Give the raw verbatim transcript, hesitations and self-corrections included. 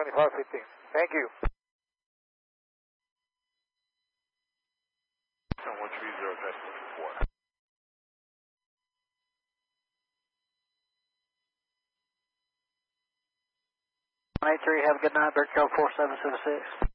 twenty-five fifteen. Thank you. one three zero, decimal four. one eight three, have a good night, Bird Code four seven seven six.